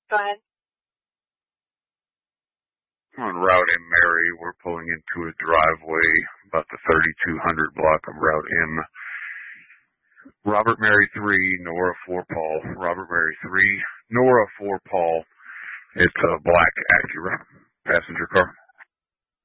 Go ahead. On Route M, Mary, we're pulling into a driveway about the 3200 block of Route M. Robert Mary 3, Nora 4 Paul. Robert Mary 3, Nora 4 Paul. It's a black Acura passenger car.